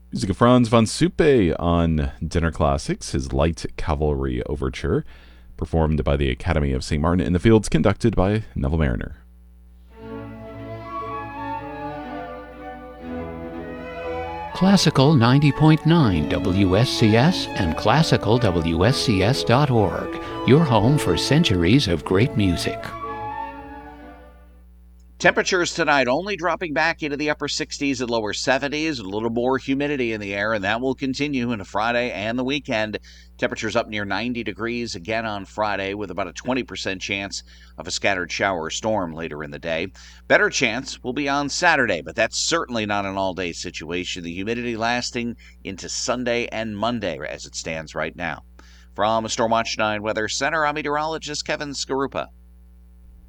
Music of Franz von Suppe on Dinner Classics, his Light Cavalry Overture, performed by the Academy of St. Martin in the Fields, conducted by Neville Mariner. Classical 90.9 WSCS and classicalwscs.org, your home for centuries of great music. Temperatures tonight only dropping back into the upper 60s and lower 70s, a little more humidity in the air, and that will continue into Friday and the weekend. Temperatures up near 90 degrees again on Friday, with about a 20% chance of a scattered shower or storm later in the day. Better chance will be on Saturday, but that's certainly not an all-day situation. The humidity lasting into Sunday and Monday as it stands right now. From Stormwatch 9 Weather Center, I'm meteorologist Kevin Skarupa.